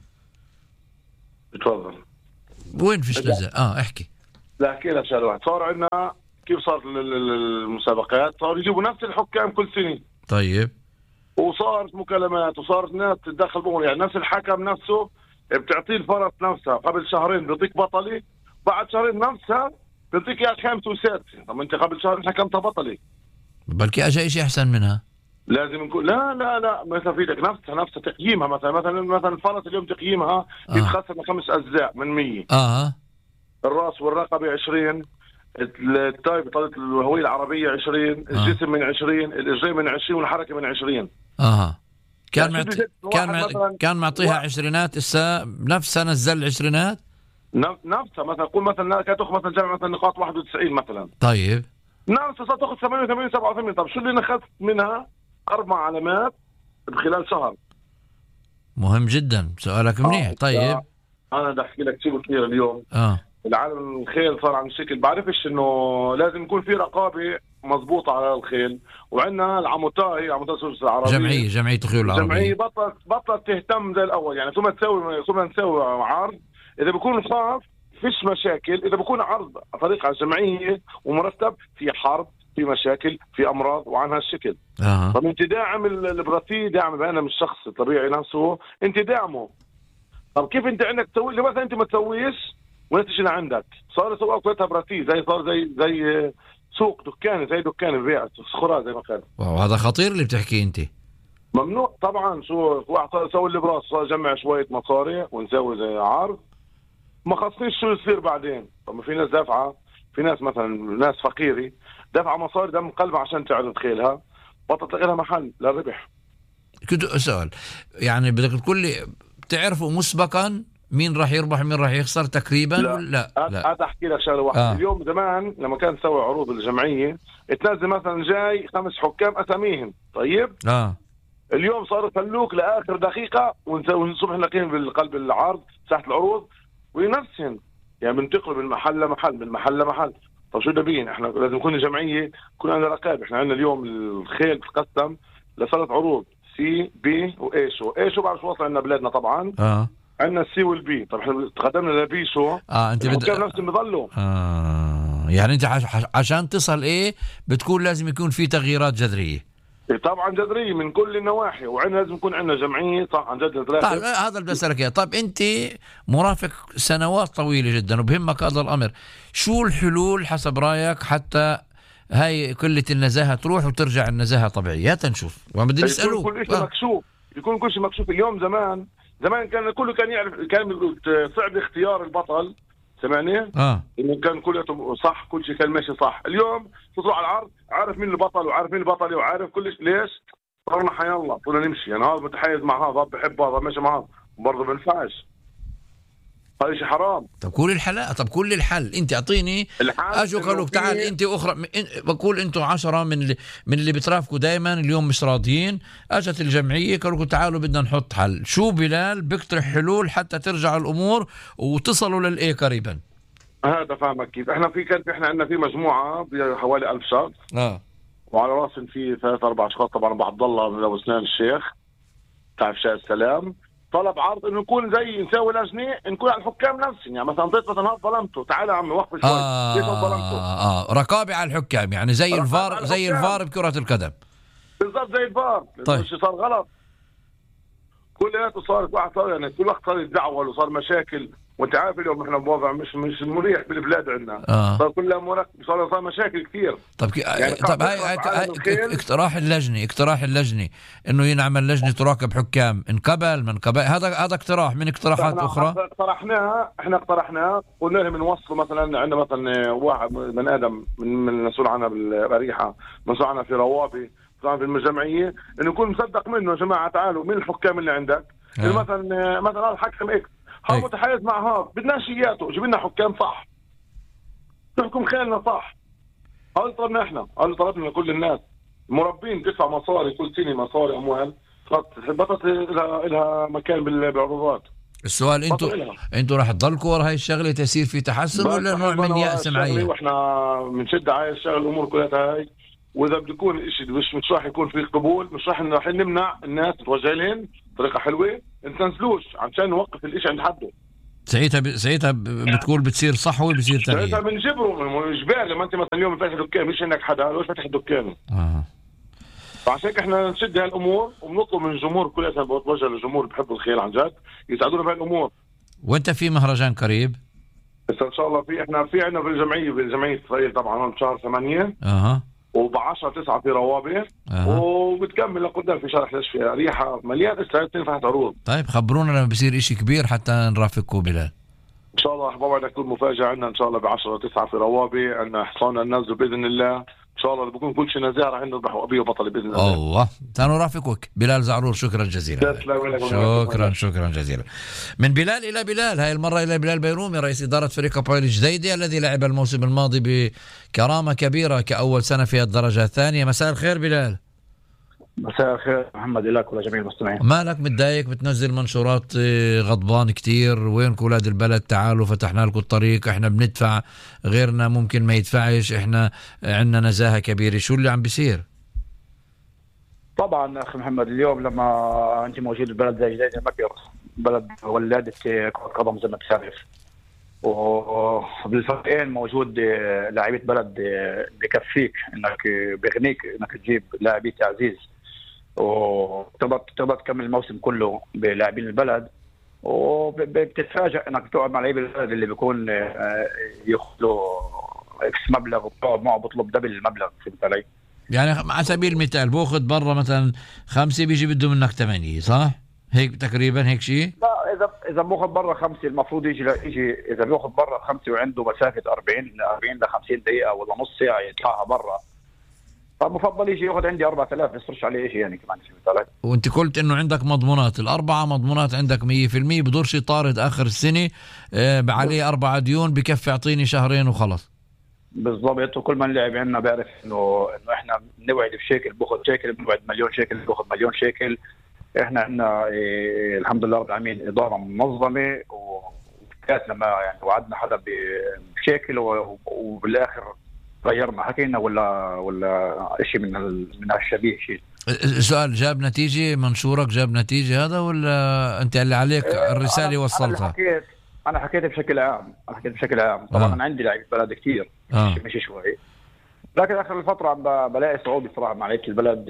اتفضل. وين فيش نزاهة؟ احكي. لا احكي لك شغله واحد. صار عندنا كيف صارت المسابقات، صاروا يجيبوا نفس الحكام كل سنة. طيب. وصارت مكالمات وصارت ناس تتدخل بأمور، يعني نفس الحكم نفسه بتعطيه الفرص نفسها، قبل شهرين بيعطيك بطلي، بعد شهرين نفسها بيعطيك اياها 5 و6. طب انت قبل شهرين حكمت بطلي، بلكي اجى شيء احسن منها. لازم نكون لا مثلا في لك نفسها تقييمها، مثلا الفرص اليوم تقييمها بيتقسم 5 أجزاء من 100. الراس والرقبة 20، التاي بطلة الهوية العربية 20، الجسم من 20، الإجرين من 20، والحركة من 20. كان معطيها عشرينات، نفسها نزل العشرينات نفسها. مثلا قول مثلا كانت تاخذ مثلا جمع مثلا نقاط 91 مثلا. طيب. نفسها صارت تاخذ 88 87. طب شو اللي اخذت منها 4 علامات بخلال شهر؟ مهم جدا سؤالك منيح. طيب انا بدي احكي لك شيء كثير اليوم. العالم الخيل صار عن شكل، بعرفش انه لازم يكون في رقابه مضبوطه على الخيل. وعندنا العموتاي العربيه جمعيه الخيول العربيه، جمعيه بطلت تهتم زي الاول. يعني ثم نسوي عرض، اذا بكون صاف فيش مشاكل، اذا بكون عرض طريقه على الجمعيه ومرتب، في حرب، في مشاكل، في امراض، وعن هالشكل. طب انت داعم البراتي، داعم بأنا مش الشخص الطبيعي نفسه، انت داعمه. طب كيف انت عندك تسوي لي مثلا انت ما تسويش ونتيجة اللي عندك صار سوق كلها براتي، صار زي سوق دكان، زي دكان بيع سخرات زي ما كان. وهذا خطير اللي بتحكيه انت. ممنوع طبعا. شو واحد صار يسوي اللي براسه، صار يجمع شويه مصاري ونسوي زي عرض، ما خصنيش شو يصير بعدين. طب ما في ناس دافعه، في ناس مثلا ناس فقيري دافعه مصاري دم قلبها عشان تعرض خيلها، بطلت تلاقي لها محل للربح. كنت سؤال، يعني بدك تقول لي بتعرفوا مسبقا مين راح يربح ومين راح يخسر تقريبا؟ لا هذا احكي لك شغله واحده. اليوم زمان لما كان تسوي عروض الجمعيه تنزل مثلا جاي 5 حكام اساميهم. طيب اليوم صاروا يخلوك لاخر دقيقه ونصبح نلاقيهم بالقلب العرض ساحه العروض وينفسهم، يعني بنتقلوا من محل لمحل، من محل لمحل. طب شو دبين؟ احنا لازم نكون الجمعيه يكون عندنا رقابه. احنا عندنا اليوم الخيل بتقسم ل3 عروض، سي بي وايشو بعد شو وصل عندنا بلادنا طبعا. عندنا السي والبي. طب احنا تقدمنا للبي شو؟ انت نفسهم بيضلوا. يعني انت عشان تصل بتكون لازم يكون في تغييرات جذريه. طبعا جذريه من كل النواحي، وعندنا لازم يكون عندنا جمعيه صح عن جد. طيب هذا اللي بدي اسالك اياه. طيب انت مرافق سنوات طويله جدا وبهمك هذا الامر، شو الحلول حسب رايك حتى هاي قله النزاهه تروح وترجع النزاهه طبيعيه؟ تنشوف وبدي نساله. يكون كل شيء مكشوف، يكون كل شيء مكشوف. اليوم زمان كان كله كان يعرف، كان صعب اختيار البطل. سمعني؟ انه كان كله صح، كل شيء كان ماشي صح. اليوم تطلع على العرض عارف مين البطل وعارف مين البطل وعارف كل شيء. ليش؟ صرنا حيا الله صرنا نمشي، يعني هذا متحيز مع هذا، بحب هذا، ماشي مع هذا، برضه ما بينفعش. هذا شيء حرام. طب كل الحل انت اعطيني. اجوا قالوا تعال انت اخرى، بقول انتم 10 من اللي بترافقوا دائما اليوم مش راضيين. اجت الجمعيه قالوا تعالوا بدنا نحط حل. شو بلال بيقترح حلول حتى ترجع الامور وتصلوا للايه قريبا؟ هذا فاهمك كيف. احنا احنا عندنا في مجموعه بحوالي 1000 شخص. وعلى راسهم في 3-4 اشخاص طبعا بعبد الله من ابو سنان الشيخ تاع افشاء السلام. طلب عرض انه يكون زي نسوي لجنه نكون على الحكام نفسهم، يعني مثلا ضيت مثلا ظلمته، تعال يا عمي وقف شوي. رقابه على الحكام، يعني زي الفار، زي الفار بكره القدم بالضبط، زي الفار. طيب شيء صار غلط كلياته، صار واحد صار يعني كل وقت صار يتدعول وصار مشاكل. وانت عارف اليوم احنا بوضع مش مريح بالبلاد عندنا. صار كلها مركب، صار مشاكل كثير. طب يعني طب هاي اقتراح اللجنه انه ينعمل لجنه تراقب حكام، انقبل من قبل هذا اقتراح من اقتراحات اخرى احنا اقترحناه قلنا لهم نوصلوا مثلا عندنا مثلا واحد بني ادم من مسؤول عنها بالريحه، مسؤول عنها في روابي، طبعا في الجمعيه انه يكون مصدق منه. يا جماعه تعالوا مين الحكام اللي عندك؟ مثلا هذا الحكم اكس هو متحيز مع هذا، بدناش اياته، جيب لنا حكام صح تحكم خيالنا صح. هذا طلبنا احنا، هذا طلبنا لكل الناس. المربين تدفع مصاري كل سنه، مصاري اموال، بطلت لها مكان بالعروضات. السؤال انتوا راح تضلكوا ورا هاي الشغله تسير في تحسن ولا نوع من يأس معين؟ واحنا بنشد على الشغل الامور كلها هاي، واذا بده يكون شيء مش راح يكون في قبول، مش راح نمنع الناس توجه لهم بطريقه حلوه، ما تنزلوش عشان نوقف الشيء عند حده. ساعتها بتقول بتصير صحوه بصير تغيير. ساعتها بنجبره اجبار. لما انت مثلا اليوم فاتح دكان مش انك حدا ليش فاتح دكانه. فعشان هيك احنا نشد هالامور وبنطلب من الجمهور كلها، بتوجه للجمهور بحب الخيل عن جد يساعدونا بهالامور. وانت في مهرجان قريب؟ بس ان شاء الله احنا في عندنا بالجمعيه اسرائيل طبعا بشهر 8 وب10/9 في روابع وبتكمل لقدام في شهر 11 في ريحه مليان استعداد تنفتح عروض. طيب خبرونا لما بصير اشي كبير حتى نرافقكم بلال. ان شاء الله بوعدك تكون مفاجاه عندنا ان شاء الله ب10/9 في روابع، عندنا حصاننا ننزل باذن الله ان شاء الله. بكون كل شيء نزاهه راح نذبح ابي وبطل باذن الله. الله سنرافقك بلال زعرور. شكرا جزيلا. شكرا جزيلا. من بلال الى بلال، هاي المره الى بلال بيرومي رئيس اداره فريق هابويل الجديدة الذي لعب الموسم الماضي بكرامه كبيره كاول سنه في الدرجه الثانيه. مساء الخير بلال. مساء الخير محمد لك ولجميع المستمعين. مالك متضايق؟ بتنزل منشورات غضبان كتير. وينكم اولاد البلد؟ تعالوا فتحنا لكم الطريق، احنا بندفع، غيرنا ممكن ما يدفعش، احنا عندنا نزاهه كبيره. شو اللي عم بيصير؟ طبعا اخي محمد اليوم لما انت موجود ببلد زي جديدة مكر، بلد ولدت كرة قدم زي ما بتعرف، وبالفريقين موجود لاعبيه بلد بكفيك انك بغنيك انك تجيب لاعبيه تعزيز وتقدر تكمل الموسم كله بلاعبين البلد، وبتتفاجئ انك تقعد مع لاعبي البلد اللي بيكون ياخذوا اكس مبلغ وبتقعد معه بطلب دبل المبلغ. فهمت علي؟ يعني على سبيل المثال باخذ برا مثلا 5 بيجي بده منك 8، صح؟ هيك تقريبا هيك شيء؟ لا اذا باخذ برا 5 المفروض يجي اذا بياخذ برا 5 وعنده مسافه 40 ل 50 دقيقه ولا نص ساعه يدفعها برا، فمفضل يجي ياخذ عندي 4000 بيصيرش عليه شيء يعني كمان. فهمت علي؟ وانت قلت انه عندك مضمونات، الاربعه مضمونات عندك 100%، بدورش يطارد اخر السنه عليه 4 ديون بكفي يعطيني شهرين وخلص. بالضبط. وكل من لعب عندنا بيعرف انه احنا بنوعد بشيكل باخذ شيكل، بنوعد مليون شيكل باخذ مليون شيكل. احنا عندنا الحمد لله رب العالمين اداره منظمه، وكانت لما يعني وعدنا حدا بشيكل وبالاخر غيرنا حكينا ولا شيء من هالشبيه شيء. السؤال جاب نتيجه؟ منشورك جاب نتيجه هذا ولا انت اللي عليك الرساله وصلتها؟ انا حكيت بشكل عام. طبعا انا عندي لاعب بلد كثير مش شوي، لكن اخر الفتره عم بلاقي صعوبه صراحه مع لعيبه البلد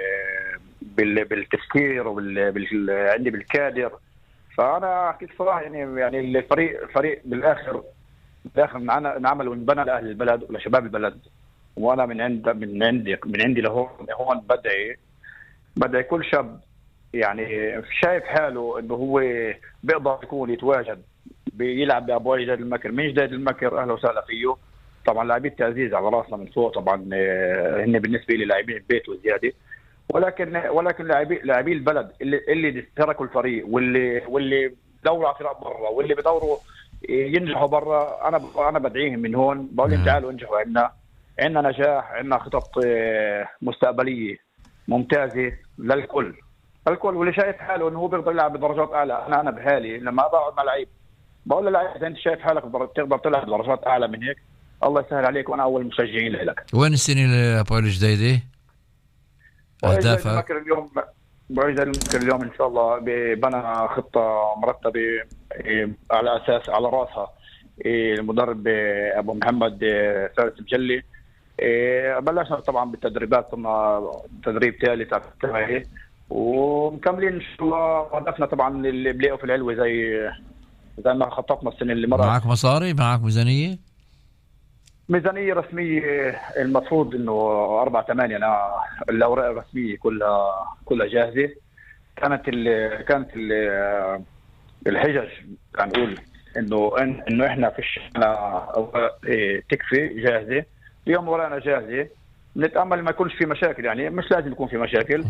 بالتفكير عندي بالكادر. فانا احكي صراحه يعني الفريق بالاخر نعمل ونبنى لاهل البلد ولشباب البلد، وانا من عندي لهون بدعي كل شاب يعني شايف حاله انه هو بيقدر يكون يتواجد بيلعب بابوي جديد المكر. من جديد المكر اهلا وسهلا فيه. طبعا لاعبي التعزيز على راسنا من فوق، طبعا هن بالنسبه لي لاعبين البيت وزياده، ولكن لاعبي البلد اللي تركوا الفريق واللي دوروا على فرق برا واللي بدوروا ينجحوا برا، انا بدعيهم من هون، بقول لهم تعالوا انجحوا عندنا نجاح، عندنا خطط مستقبليه ممتازه للكل واللي شايف حاله انه هو بيقدر يلعب بدرجات اعلى. انا بحالي لما بقعد مع لعيب بقول له لعيب انت شايف حالك تقدر تلعب بدرجات اعلى من هيك، الله يسهل عليك وانا اول مشجعين لك. وين السنه لهابويل الجديدة؟ اهدافك اليوم بعيد المكر اليوم ان شاء الله بنى خطه مرتبه على اساس على راسها المدرب ابو محمد ثالث مجلي. بلشنا طبعا بالتدريبات، صرنا تدريب ثالث على ومكملين ان شاء الله. هدفنا طبعا البلاي اوف العلوي زي ما خططنا السنه اللي مرت. معك مصاري؟ معك ميزانيه رسميه؟ المفروض انه 4/8 انا الاوراق الرسميه كلها جاهزه. كانت الحجج نقول انه احنا فيش اوراق تكفي جاهزه. اليوم ورقنا جاهزه نتامل ما يكونش في مشاكل، يعني مش لازم يكون في مشاكل.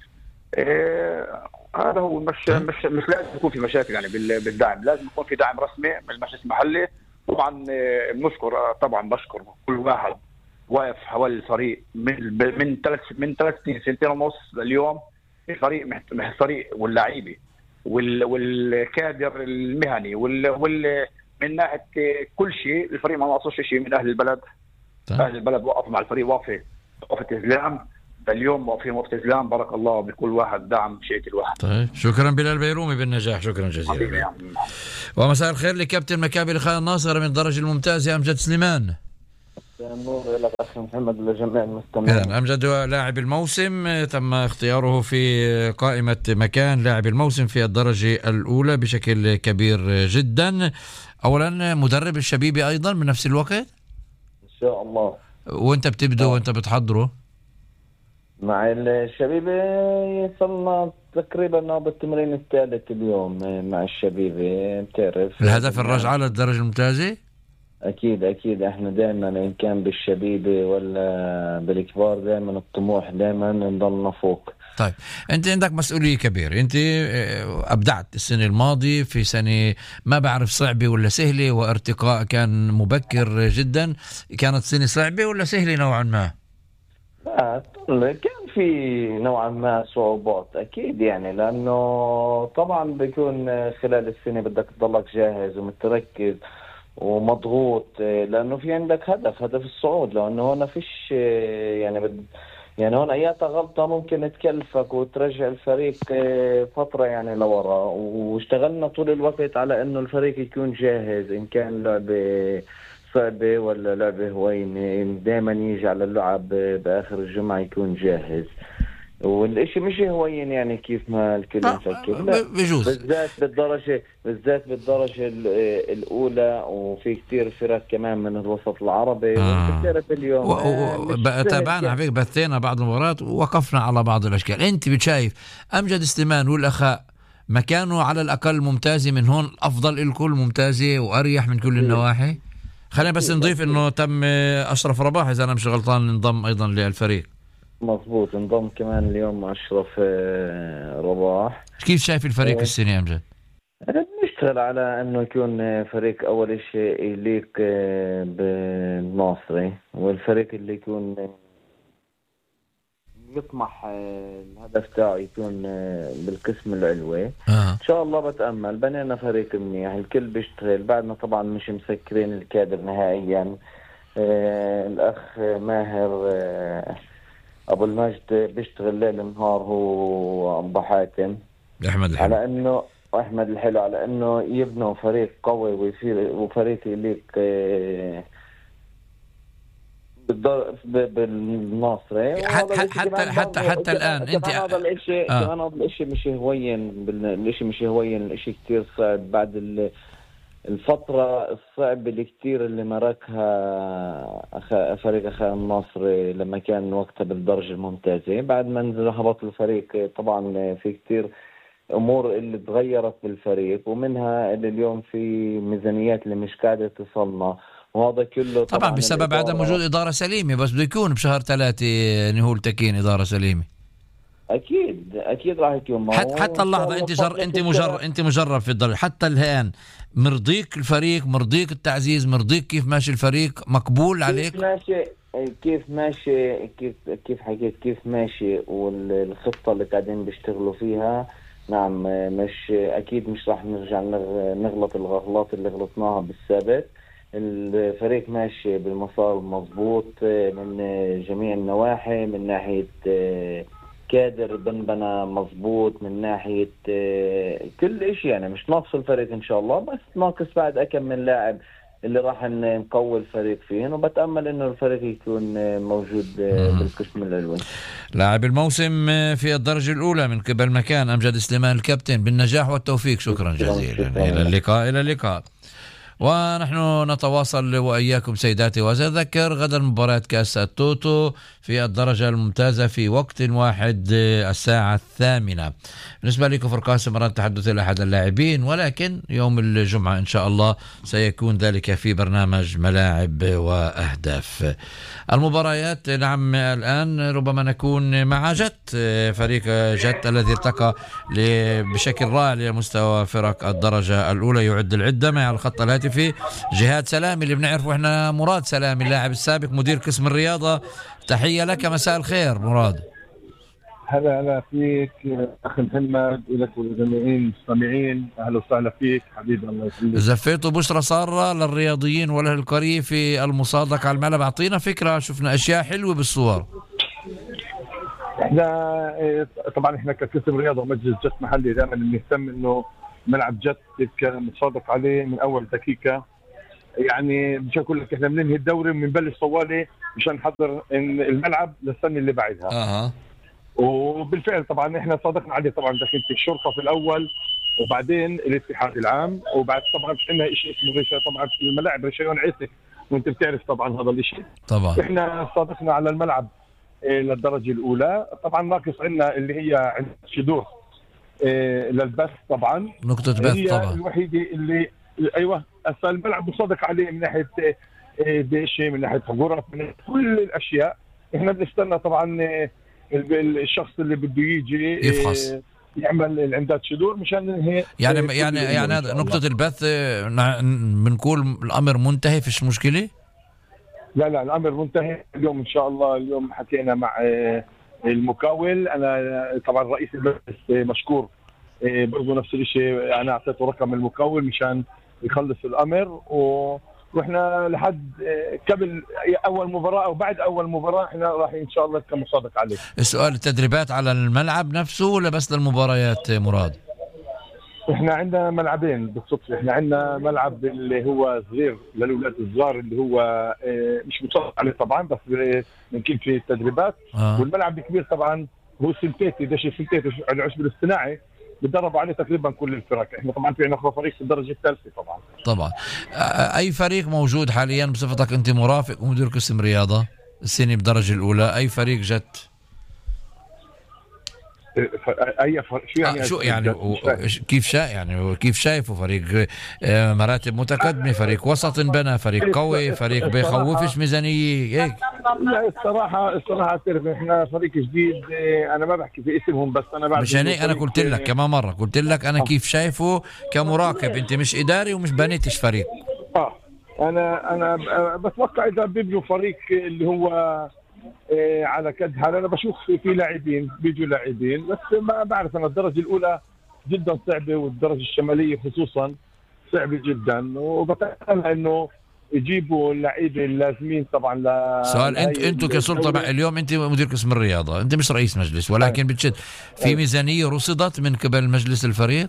هذا هو، مش لازم يكون في مشاكل يعني بالدعم، لازم يكون في دعم رسمي من المجلس المحلي. طبعا بنشكر، طبعا بشكر كل واحد واقف حوالي الفريق من 3 سنين، 2.5 اليوم. الفريق واللاعيبه والكادر المهني من ناحيه كل شيء، الفريق ما ناقصوش شيء من اهل البلد. اهل البلد وقفوا مع الفريق وقفه استسلام. اليوم واقفين وقفه استسلام، بارك الله بكل واحد دعم شيء الواحد. طيب شكرا بلال بيرومي بالنجاح، شكرا جزيلا. ومساء الخير لكابتن مكابي لخالد الناصر من الدرجه الممتازه أمجد سليمان. النور لك أخي محمد ولجميع المستمعين. أمجد لاعب الموسم، تم اختياره في قائمة مكان لاعب الموسم في الدرجة الأولى بشكل كبير جدا. أولا مدرب الشبيبي أيضا من نفس الوقت إن شاء الله. وأنت بتبدأ وأنت بتحضره مع الشبيبي؟ صرنا تقريبا بالتمرين الثالث اليوم مع الشبيبي. بتعرف الهدف الرجعة للدرجة الممتازة؟ أكيد احنا دائما إن كان بالشبيبة ولا بالكبار دائما الطموح دائما نضلنا فوق. طيب أنت عندك مسؤولية كبيرة، أنت أبدعت السنة الماضية في سنة ما بعرف صعبة ولا سهلة، وارتقاء كان مبكر جدا. كانت سنة صعبة ولا سهلة نوعا ما؟ كان في نوعا ما صعوبات أكيد يعني، لأنه طبعا بيكون خلال السنة بدك تضلك جاهز ومتركز ومضغوط، لأنه في عندك هدف الصعود. لأنه هنا فيش يعني هون أي غلطة ممكن تكلفك وترجع الفريق فترة يعني لورا. واشتغلنا طول الوقت على إنه الفريق يكون جاهز، إن كان لعبة صعبة ولا لعبة هوينة دائما يجي على اللعب بآخر الجمعة يكون جاهز. والإشي مش هوين يعني كيف ما الكل مفكر، بجوز بالذات بالدرجة الأولى. وفي كتير فرق كمان من الوسط العربي. وبتعرف اليوم تابعنا على فكرة، بثينا بعض المباريات ووقفنا على بعض الأشكال. أنت بتشايف أمجد سليمان والأخاء مكانه على الأقل ممتازة من هون، أفضل الكل ممتازة وأريح من كل النواحي؟ خلينا بس نضيف إنه تم أشرف رباح إذا أنا مش غلطان انضم أيضا للفريق. مضبوط، انضم كمان اليوم أشرف رباح. كيف شايف الفريق السنة يا أمجد؟ نشتغل على أنه يكون فريق أول شيء يليق بالناصري، والفريق اللي يكون يطمح الهدف تاعه يكون بالقسم العلوي. إن شاء الله بتأمل بنينا فريق منيح، الكل بيشتغل. بعدنا طبعا مش مسكرين الكادر نهائيا. الأخ ماهر أبو المجد بيشتغل ليل نهار، هو أبو حاتم أحمد الحلو على إنه أحمد الحلو على إنه يبنوا فريق قوي وفريق يليق بالناصري. حتى الآن أنت هذا الإشي كمان هذا الإشي مش هوين، الإشي كتير صعب بعد الفترة الصعبة اللي كتير اللي مركها فريق أخاء النصر لما كان وقتها بالدرجة الممتازة. بعد ما نزل هبط الفريق طبعا في كتير أمور اللي تغيرت بالفريق، ومنها اللي اليوم في ميزانيات اللي مش قاعدة تصلنا، وهذا كله طبعا بسبب عدم وجود إدارة سليمة. بس بده يكون بشهر 3 نهول تكين إدارة سليمة. أكيد راح يكون. حتى اللحظة أنت مجرب في الدرجة حتى الآن، مرضيك الفريق، مرضيك التعزيز، مرضيك كيف ماشي الفريق، مقبول عليك كيف حكيت كيف ماشي، والخطة اللي قاعدين بيشتغلوا فيها. نعم مش أكيد مش راح نرجع نغلط الغلطات اللي غلطناها بالسابق. الفريق ماشي بالمسار مضبوط من جميع النواحي، من ناحية كادر بنبنى مضبوط، من ناحية كل إشي يعني مش ناقص الفريق إن شاء الله، بس ناقص بعد أكم من لاعب اللي راح نقوي الفريق فيهن. وبتأمل إنه الفريق يكون موجود بالقسم العلوي. لاعب الموسم في الدرجة الأولى من قبل مكان أمجد سليمان الكابتن، بالنجاح والتوفيق. شكرا جزيلا. إلى اللقاء. ونحن نتواصل وإياكم سيداتي وأذكر غدا مباراة كأس التوتو في الدرجة الممتازة في وقت واحد الساعة 8. بالنسبة لي كفر قاسم مرات تحدث إلى أحد اللاعبين، ولكن يوم الجمعة إن شاء الله سيكون ذلك في برنامج ملاعب وأهداف. المباريات نعم الآن ربما نكون مع جت، فريق جت الذي ارتقى بشكل رائع لمستوى فرق الدرجة الأولى يعد العدة. مع الخط الهاتفي جهاد سلامي اللي بنعرفه احنا مراد سلامي اللاعب السابق مدير قسم الرياضة. تحية لك، مساء الخير مراد. هلا فيك أخي محمد، ولك ولجميع المستمعين، أهلا وسهلا فيك حبيبي. الله يخليك. زفيتوا بشرى سارة للرياضيين وله القريب في المصادقة على الملعب. أعطينا فكرة، شفنا أشياء حلوة بالصور. احنا كقسم رياضة ومجلس جت محلي دائما بنهتم انه ملعب جت يبقى متصادق عليه من اول دقيقة. يعني مش هقول لك احنا بننهي الدوري وبنبلش طوالي مشان نحضر الملعب للسنة اللي بعدها. وبالفعل طبعا احنا صادقنا عليه طبعا دخلت الشرطة في الاول وبعدين الاتحاد العام، وبعد طبعا عندنا شيء اسمه ريشه، طبعا في الملاعب ريشيون عيسك وانت بتعرف طبعا هذا الشيء. طبعا احنا صادقنا على الملعب للدرجة الأولى. طبعا ناقص عندنا اللي هي عند شدور للبث طبعا، نقطة بث هي طبعا الوحيدة اللي أيوة الملعب مصادق عليه من ناحية ديشة، من ناحية غرف، من كل الأشياء. احنا بنستنى طبعا الشخص اللي بده يجي يفحص يعمل العمدات شدور مشان ننهي. يعني هذا نقطة البث بنقول الأمر منتهي، فيش مشكلة؟ لا الامر منتهي اليوم ان شاء الله. اليوم حكينا مع المكاول، انا طبعا رئيس المجلس مشكور برضه نفس الشيء، انا اعطيته رقم المكاول مشان يخلص الامر. واحنا لحد قبل اول مباراه او بعد اول مباراه احنا راح ان شاء الله نكون مصادق عليه. السؤال، التدريبات على الملعب نفسه ولا بس للمباريات مراد؟ احنا عندنا ملعبين بالصدفه. احنا عندنا ملعب اللي هو صغير للاولاد الصغار اللي هو مش مصادق عليه طبعا، بس ممكن في التدريبات. والملعب الكبير طبعا هو سنتيتي، دشي سنتيتي على العشب الاصطناعي بتدربوا عليه تقريبا كل الفرق. احنا طبعا في عندنا فريق في الدرجه الثالثه طبعا. اي فريق موجود حاليا بصفتك انت مرافق ومدير قسم رياضه السنه بالدرجه الاولى، اي فريق جت؟ اي فريق شو يعني كيف شايفه فريق مراتب متقدمه، فريق وسط بنى، فريق قوي، فريق بيخوفش ميزانيه هيك؟ لا الصراحه تعرف احنا فريق جديد، انا ما بحكي في اسمهم بس انا بعرف. مشان هيك انا قلت لك كمان مره، قلت لك انا كيف شايفه كمراقب، انت مش اداري ومش بنيتش فريق. انا بتوقع اذا بيبنوا فريق اللي هو على كد حال، انا بشوف في لاعبين بيجوا لاعبين، بس ما بعرف انا الدرجه الاولى جدا صعبه والدرجه الشماليه خصوصا صعبه جدا، وبتمنى انه يجيبوا اللعيبه اللازمين طبعا. سؤال، انتوا كسلطه اليوم انت مدير قسم الرياضه، انت مش رئيس مجلس، ولكن بتشد في ميزانيه رصدت من قبل مجلس الفريق؟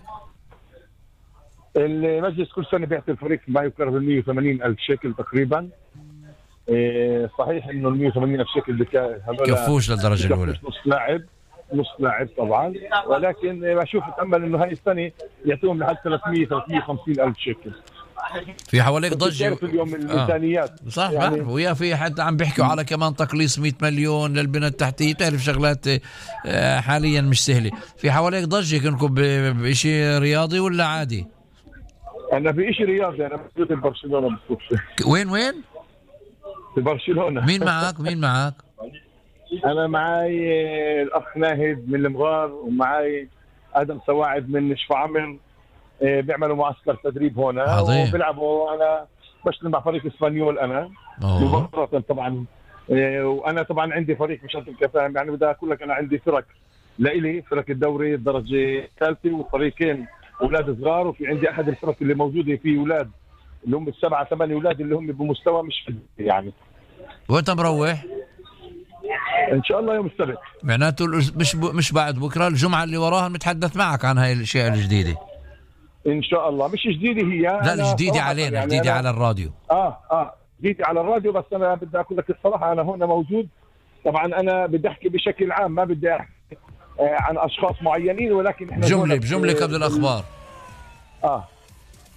المجلس كل سنه بيعطي الفريق ما يقارب 180,000 شيكل تقريبا. صحيح انه 180,000 شيكل كفوش للدرجه الاولى، نص لاعب طبعا، ولكن بشوف اتامل انه هاي السنه يعطيهم لحد 350,000 شيكل. في حواليك ضجه اليوم الميزانيات صح يعني، ويا في حتى عم بيحكوا على كمان تقليص 100 مليون للبنى التحتيه، تعرف شغلات حاليا مش سهله. في حواليك ضجه كنكم بشيء رياضي ولا عادي؟ انا في شيء رياضي، انا موجود في برشلونه بالصدفه. وين؟ في برشلونه. مين معك؟ انا معي الاخ ناهد من المغار، ومعي ادم سواعد من شفعمل، بيعملوا معسكر تدريب هنا وبيلعبوا. انا بشتغل مع فريق اسبانيول انا مباشره طبعا، وانا طبعا عندي فريق مش انت فاهم يعني، بدي اقول لك انا عندي فرق لإلي، فرق الدوري الدرجه الثالثه وفريقين اولاد صغار، وفي عندي احد الفرق اللي موجوده في اولاد اللي هم 7-8 اولاد اللي هم بمستوى مش يعني. وانت مروح؟ ان شاء الله يوم السبت. معناته مش بعد بكره، الجمعه اللي وراها نتحدث معك عن هاي الاشياء الجديده ان شاء الله. مش جديده هي، لا الجديده علينا يعني، جديده على الراديو. جديده على الراديو، بس انا بدي اقول لك الصراحه انا هون موجود. طبعا انا بدي احكي بشكل عام، ما بدي احكي عن اشخاص معينين، ولكن احنا بجمله قبل الاخبار.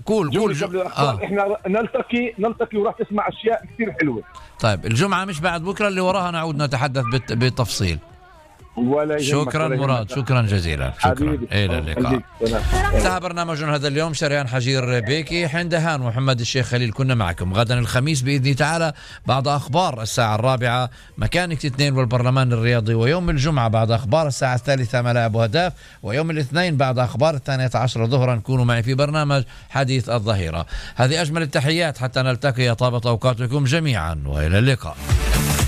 قول قبل الأخبار. احنا نلتقي وراح تسمع اشياء كثير حلوه. طيب الجمعه مش بعد بكره، اللي وراها نعود نتحدث بالتفصيل. شكرا مراد، شكرا جزيلا، شكرا. الى اللقاء. انتهى برنامجنا هذا اليوم. شريان حجير بيكي، حين دهان ومحمد الشيخ خليل كنا معكم. غدا الخميس باذن تعالى بعد اخبار الساعه 4 مكانك 2 والبرلمان الرياضي، ويوم الجمعه بعد اخبار الساعه 3 ملاعب وهداف، ويوم الاثنين بعد اخبار 12 ظهرا كونوا معي في برنامج حديث الظهيره. هذه اجمل التحيات، حتى نلتقي طابت اوقاتكم جميعا والى اللقاء.